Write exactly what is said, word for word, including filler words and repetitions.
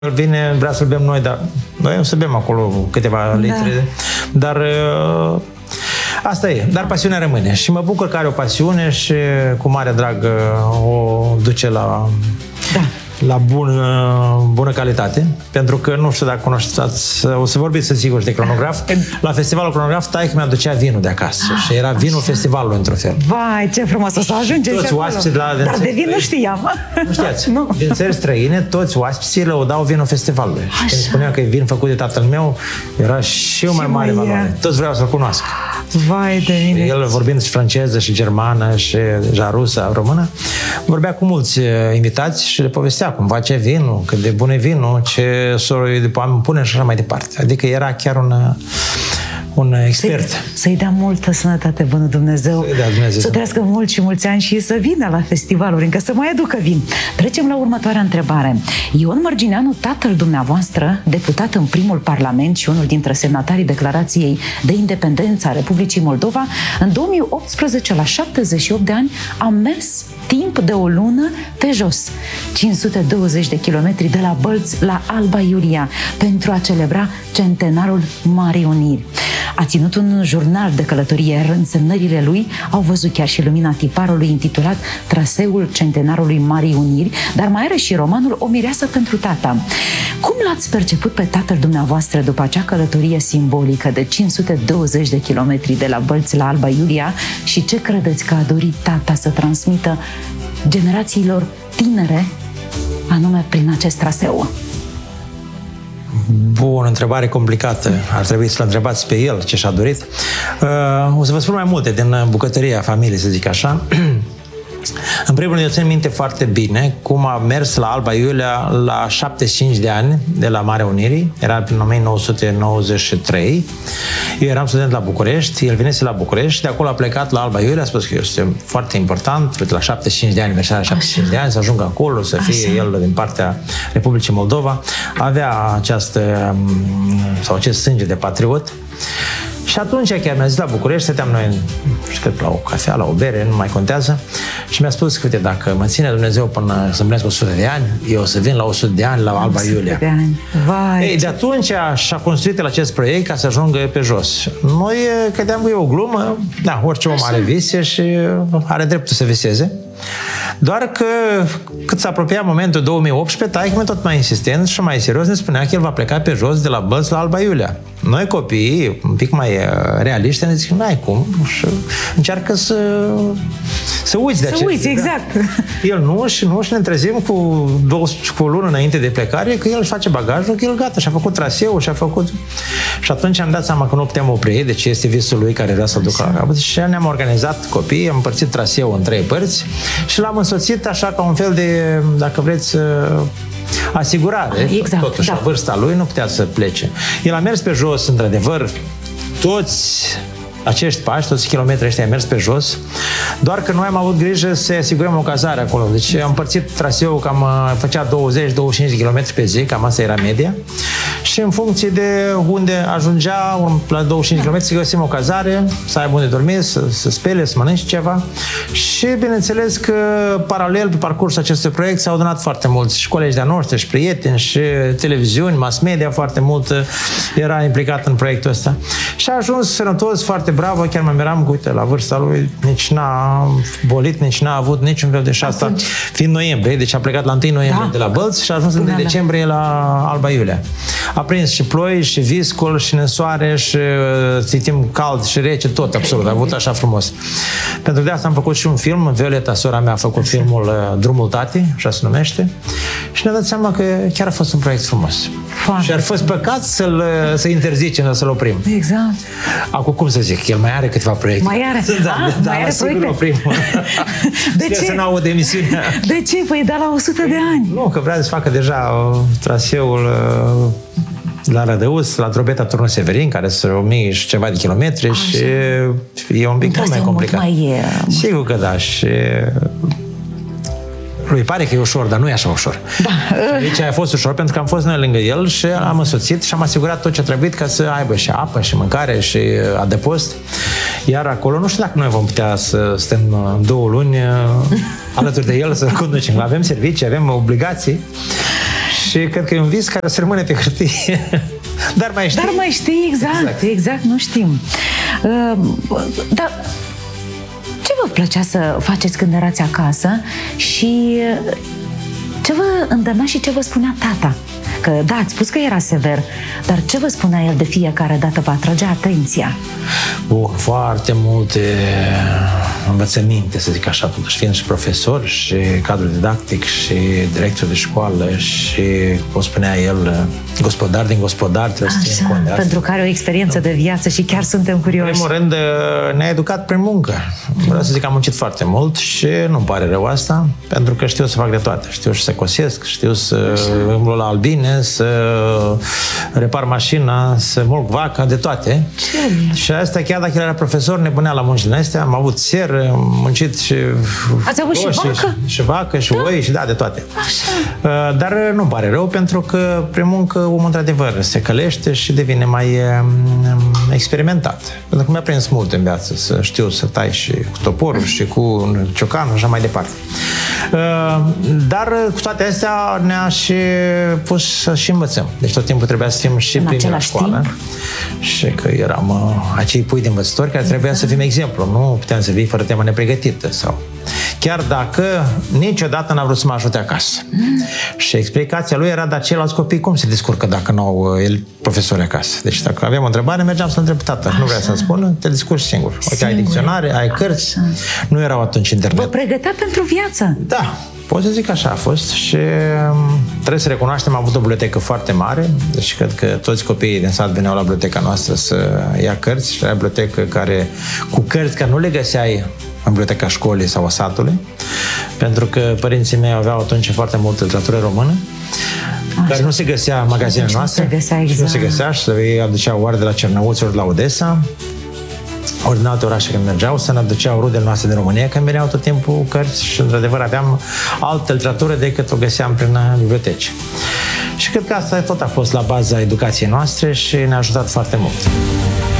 vine, vrea să-l bem noi, dar noi o să bem acolo câteva litri. Da. Dar asta e. Dar pasiunea rămâne. Și mă bucur că are o pasiune și cu mare drag o duce la... Da. la bună, bună calitate, pentru că nu știu dacă cunoșteați, o să vorbiți să sigur de Cronograf. La festivalul Cronograf, taică mi-a ducea vinul de acasă ah, și era vinul așa. Festivalului într-un fel. Vai, ce frumos, o să ajungem toți și acolo. De la, Dar de vin nu știam. Nu știați? Nu. Din țări străine, toți oaspeții lăudau vinul festivalului. Așa. Și când spunea că e vin făcut de tatăl meu, era și o mai și mare mai valoare. Toți vreau să-l cunoască. Vai de mine. El, vorbind și franceză, și germană, și deja rusă, română, vorbea cu mulți invitați și le povestea cum face vinul, cât de bun e vinul, ce soroi de poame pune și așa mai departe. Adică era chiar un, un expert. Să-i, să-i dea multă sănătate, bunul Dumnezeu. Să-i dea Dumnezeu. Să trăiască mulți și mulți ani și să vină la festivaluri, încă să mai aducă vin. Trecem la următoarea întrebare. Ion Mărgineanu, tatăl dumneavoastră, deputat în primul parlament și unul dintre semnatarii declarației de independență a Republicii Moldova, în două mii optsprezece, la șaptezeci și opt de ani, a mers timp de o lună pe jos, cinci sute douăzeci de kilometri de la Bălți la Alba Iulia, pentru a celebra centenarul Marii Uniri. A ținut un jurnal de călătorie, iar însemnările lui au văzut chiar și lumina tiparului intitulat Traseul centenarului Marii Uniri, dar mai are și romanul O mireasă pentru tata. Cum l-ați perceput pe tatăl dumneavoastră după acea călătorie simbolică de cinci sute douăzeci de kilometri de la Bălți la Alba Iulia și ce credeți că a dorit tata să transmită generațiilor tinere, anume prin acest traseu? Bun, întrebare complicată. Ar trebui să-l întrebați pe el ce și-a dorit. Uh, o să vă spun mai multe din bucătăria familiei, să zic așa. În primul rând, eu țin minte foarte bine cum a mers la Alba Iulia la șaptezeci și cinci de ani de la Marea Unirii. Era prin o mie nouă sute nouăzeci și trei. Eu eram student la București, el venise la București, de acolo a plecat la Alba Iulia, a spus că este foarte important, uite, la șaptezeci și cinci de ani, aniversarea șaptezeci și cinci de ani, să ajungă acolo, să fie Așa. el din partea Republicii Moldova. Avea această, sau acest sânge de patriot. Și atunci chiar mi-a zis la București, stăteam noi știu, la o cafea, la o bere, nu mai contează, și mi-a spus că, uite, dacă mă ține Dumnezeu până să împlinesc o sută de ani, eu o să vin la o sută de ani la Alba Iulia. De ani. Vai, Ei, de atunci și-a construit el acest proiect ca să ajungă pe jos. Noi credeam că e o glumă, da, orice om are vise și are dreptul să viseze. Doar că cât s-a apropiat momentul două mii optsprezece, taică-mi tot mai insistent și mai serios ne spunea că el va pleca pe jos de la Bălți la Alba Iulia. Noi copiii, un pic mai realiști, ne zic, n-ai cum, și încearcă să să uiți de Să acest uiți, exact. Da. El nu și nu și ne trezim cu, două, cu o lună înainte de plecare că el își face bagajul, că el gata, și-a făcut traseul, și-a făcut... Și atunci am dat seama că nu putem opri, deci este visul lui care vrea să-l ducă la capăt. Și ne-am organizat copiii, am împărțit traseul în trei părți și l-am însoțit așa ca un fel de, dacă vreți, asigurare. Exact, Totuși, da. la vârsta lui nu putea să plece. El a mers pe jos, într-adevăr, toți acești pași, toți kilometrii ăștia, am mers pe jos, doar că noi am avut grijă să asigurăm o cazare acolo. Deci am împărțit traseul, cam făcea douăzeci douăzeci și cinci de kilometri pe zi, cam asta era media, și în funcție de unde ajungea, la douăzeci și cinci de kilometri, să găsim o cazare, să aibă unde dormi, să, să spele, să mănânci ceva. Și bineînțeles că paralel pe parcursul acestui proiect s-au adunat foarte mulți și colegi de-a noștri, și prieteni, și televiziuni, mass media, foarte mult era implicat în proiectul ăsta. Și a ajuns sănătos, foarte bravo, chiar mă miram, uite, la vârsta lui nici n-a bolit, nici n-a avut niciun fel de șasta, Atunci. fiind noiembrie, deci a plecat la întâi noiembrie da. de la Bălți și a ajuns în da, decembrie la Alba Iulia. A prins și ploi, și viscol, și nesoare, și timp cald, și rece, tot absolut, a avut așa frumos. Pentru de asta am făcut și un film, Violeta, sora mea, a făcut filmul Drumul Tati, așa se numește, și ne-a dat seama că chiar a fost un proiect frumos. Foarte. Și ar fost păcat să-l să interzicem, să-l oprim. Exact. Acum, cum să zic, el mai are câteva proiecte. Mai are? Da, ah, da, mai are sigur oprim. De Sper ce? să n-aud emisiunea. De ce? Păi da la o sută de ani. Nu, că vrea să facă deja uh, traseul uh, la Rădăuț, la Drobeta Turnul Severin, care sunt o mie și ceva de kilometri. Așa. Și e un pic mai complicat. Mai e... Sigur că da. Și lui pare că e ușor, dar nu e așa ușor. Da. Deci a fost ușor pentru că am fost noi lângă el și am însoțit și am asigurat tot ce a trebuit ca să aibă și apă, și mâncare, și adăpost. Iar acolo, nu știu dacă noi vom putea să stăm două luni alături de el să conducem. Avem servicii, avem obligații. Și cred că e un vis care se rămâne pe hârtie. Dar mai știi? Dar mai știi, exact, exact, exact nu știm. Uh, dar ce vă plăcea să faceți când erați acasă și ce vă îndemna și ce vă spunea tata? Că, da, ați spus că era sever, dar ce vă spunea el de fiecare dată? Vă atragea atenția? Uh, foarte multe învățăminte, să zic așa, totuși fiind și profesor și cadru didactic și director de școală și, cum spunea el, gospodar din gospodar, trebuie să ținem cont de asta. Pentru că are o experiență de viață și chiar suntem curioși. În primul rând, ne-a educat prin muncă. Vreau să zic că am muncit foarte mult și nu-mi pare rău asta, pentru că știu să fac de toate. Știu și să cosesc, știu să îmblu la albine, să repar mașina, să mulc vaca, de toate. Ce? Și asta, chiar dacă el era profesor, ne punea la muncile astea. Am avut ser, am muncit și... Ați avut și vacă? Și, și vacă, și Da? oi, și da, de toate. Așa. Dar nu-mi pare rău, pentru că prin muncă omul, într-adevăr, se călește și devine mai experimentat. Pentru că mi-a prins mult în viață să știu să tai și cu toporul și cu ciocanul și așa mai departe. Dar cu toate astea ne-a și pus să și învățăm. Deci tot timpul trebuia să fim și în primii la școală. timp. Și că eram uh, acei pui de învățători care trebuia să fim exemplu. Nu puteam să vii fără temă nepregătită sau... Chiar dacă niciodată n-a vrut să mă ajute acasă. Mm. Și explicația lui era, dar ceilalți copii cum se descurcă dacă nu au el profesori acasă? Deci dacă aveam o întrebare, mergeam să întreb tata. Nu vrea să-mi spună, te descurci singur. Uite, ai dicționare, ai cărți. Așa. Nu erau atunci internet. Vă pregătea pentru viață. Da, pot să zic așa a fost și trebuie să recunoaștem, am avut o bibliotecă foarte mare, deci cred că toți copiii din sat veneau la biblioteca noastră să ia cărți și la bibliotecă care, cu cărți care nu le găseai în biblioteca școlii sau a satului, pentru că părinții mei aveau atunci foarte multă literatură română, așa, care nu se găsea în magazinele noastre, nu se găsea, exact. nu se găsea și să aduceau ori de la Cernăuți, ori de la Odessa, ori din alte orașe când mergeau, să ne aduceau rudele noastre din România, când veneau tot timpul cărți și, într-adevăr, aveam altă literatură decât o găseam prin biblioteci. Și cred că asta tot a fost la baza educației noastre și ne-a ajutat foarte mult.